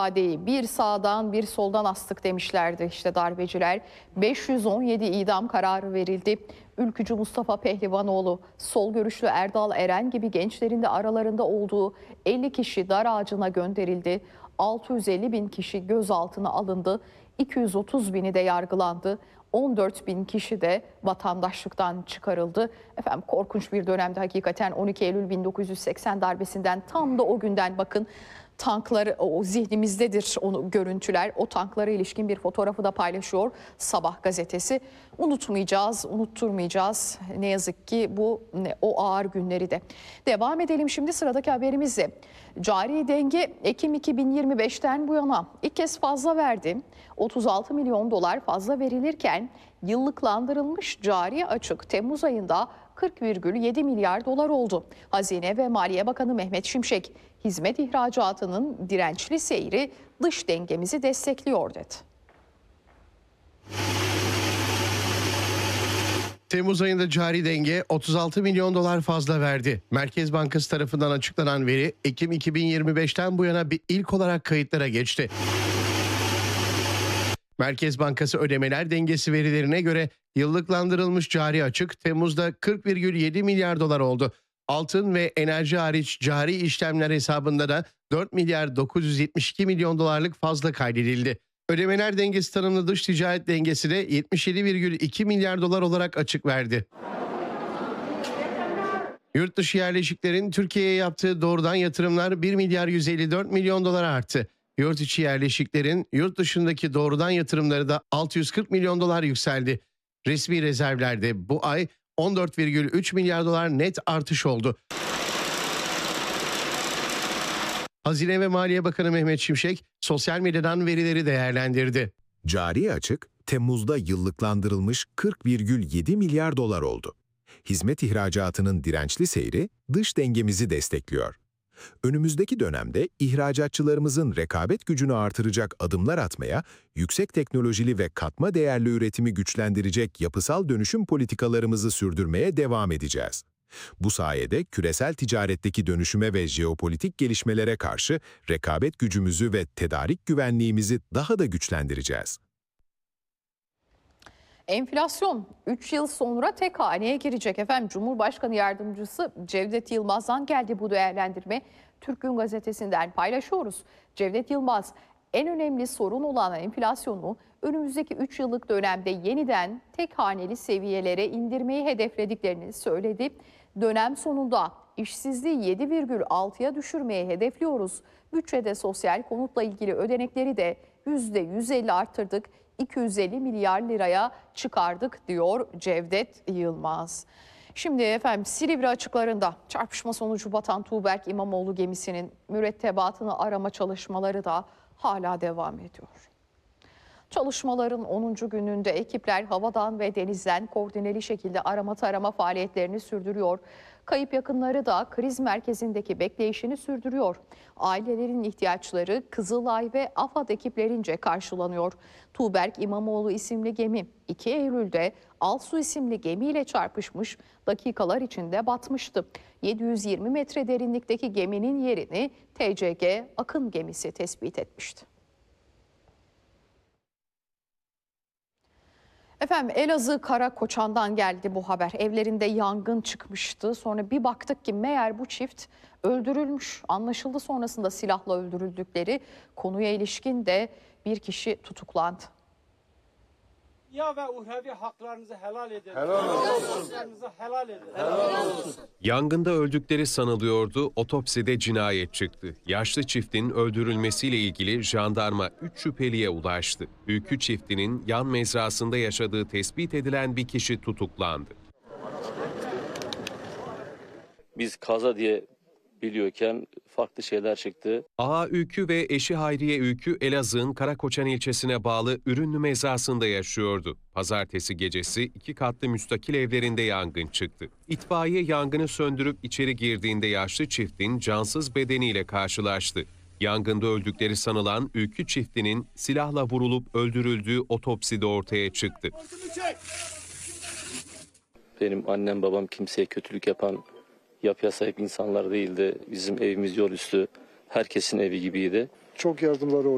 ifadeyi bir sağdan bir soldan astık demişlerdi işte darbeciler. 517 idam kararı verildi. Ülkücü Mustafa Pehlivanoğlu, sol görüşlü Erdal Eren gibi gençlerin de aralarında olduğu 50 kişi dar ağacına gönderildi. 650 bin kişi gözaltına alındı. 230 bini de yargılandı. 14 bin kişi de vatandaşlıktan çıkarıldı. Efendim korkunç bir dönemde hakikaten 12 Eylül 1980 darbesinden tam da o günden bakın tankları o zihnimizdedir onu görüntüler. O tanklara ilişkin bir fotoğrafı da paylaşıyor Sabah gazetesi. Unutmayacağız, unutturmayacağız. Ne yazık ki o ağır günleri de. Devam edelim şimdi sıradaki haberimizle. Cari denge Ekim 2025'ten bu yana ilk kez fazla verdi. 36 milyon dolar fazla verilirken yıllıklandırılmış cari açık Temmuz ayında 40,7 milyar dolar oldu. Hazine ve Maliye Bakanı Mehmet Şimşek, hizmet ihracatının dirençli seyri dış dengemizi destekliyor dedi. Temmuz ayında cari denge 36 milyon dolar fazla verdi. Merkez Bankası tarafından açıklanan veri Ekim 2025'ten bu yana bir ilk olarak kayıtlara geçti. Merkez Bankası ödemeler dengesi verilerine göre yıllıklandırılmış cari açık Temmuz'da 40,7 milyar dolar oldu. Altın ve enerji hariç cari işlemler hesabında da 4 milyar 972 milyon dolarlık fazla kaydedildi. Ödemeler dengesi tanımlı dış ticaret dengesi de 77,2 milyar dolar olarak açık verdi. Yurt dışı yerleşiklerin Türkiye'ye yaptığı doğrudan yatırımlar 1 milyar 154 milyon dolar arttı. Yurt içi yerleşiklerin yurt dışındaki doğrudan yatırımları da 640 milyon dolar yükseldi. Resmi rezervlerde bu ay 14,3 milyar dolar net artış oldu. Hazine ve Maliye Bakanı Mehmet Şimşek sosyal medyadan verileri değerlendirdi. Cari açık Temmuz'da yıllıklandırılmış 40,7 milyar dolar oldu. Hizmet ihracatının dirençli seyri dış dengemizi destekliyor. Önümüzdeki dönemde ihracatçılarımızın rekabet gücünü artıracak adımlar atmaya, yüksek teknolojili ve katma değerli üretimi güçlendirecek yapısal dönüşüm politikalarımızı sürdürmeye devam edeceğiz. Bu sayede küresel ticaretteki dönüşüme ve jeopolitik gelişmelere karşı rekabet gücümüzü ve tedarik güvenliğimizi daha da güçlendireceğiz. Enflasyon 3 yıl sonra tek haneye girecek efendim. Cumhurbaşkanı Yardımcısı Cevdet Yılmaz'dan geldi bu değerlendirme. Türk Gün Gazetesi'nden paylaşıyoruz. Cevdet Yılmaz en önemli sorun olan enflasyonu önümüzdeki 3 yıllık dönemde yeniden tek haneli seviyelere indirmeyi hedeflediklerini söyledi. Dönem sonunda işsizliği 7,6'ya düşürmeye hedefliyoruz. Bütçede sosyal konutla ilgili ödenekleri de %150 arttırdık. 250 milyar liraya çıkardık diyor Cevdet Yılmaz. Şimdi efendim Silivri açıklarında çarpışma sonucu batan Tuğberk İmamoğlu gemisinin mürettebatını arama çalışmaları da hala devam ediyor. Çalışmaların 10. gününde ekipler havadan ve denizden koordineli şekilde arama tarama faaliyetlerini sürdürüyor. Kayıp yakınları da kriz merkezindeki bekleyişini sürdürüyor. Ailelerin ihtiyaçları Kızılay ve AFAD ekiplerince karşılanıyor. Tuğberk İmamoğlu isimli gemi 2 Eylül'de Alsu isimli gemiyle çarpışmış, dakikalar içinde batmıştı. 720 metre derinlikteki geminin yerini TCG Akın gemisi tespit etmişti. Efendim Elazığ Karakoçan'dan geldi bu haber. Evlerinde yangın çıkmıştı. Sonra bir baktık ki meğer bu çift öldürülmüş. Anlaşıldı sonrasında silahla öldürüldükleri. Konuya ilişkin de bir kişi tutuklandı. Ya ve uhrevi haklarınızı helal edin. Helal olsun. Helal edin. Helal olsun. Yangında öldükleri sanılıyordu, otopside cinayet çıktı. Yaşlı çiftin öldürülmesiyle ilgili jandarma 3 şüpheliye ulaştı. Ülkü çiftinin yan mezrasında yaşadığı tespit edilen bir kişi tutuklandı. Biz kaza diye biliyorken farklı şeyler çıktı. Ağa Ülkü ve eşi Hayriye Ülkü Elazığ'ın Karakoçan ilçesine bağlı Ürünlü mezrasında yaşıyordu. Pazartesi gecesi 2 katlı müstakil evlerinde yangın çıktı. İtfaiye yangını söndürüp içeri girdiğinde yaşlı çiftin cansız bedeniyle karşılaştı. Yangında öldükleri sanılan Ülkü çiftinin silahla vurulup öldürüldüğü otopside ortaya çıktı. Benim annem babam kimseye kötülük yapan, yapıya sahip insanlar değildi. Bizim evimiz yol üstü, herkesin evi gibiydi. Çok yardımları oldu.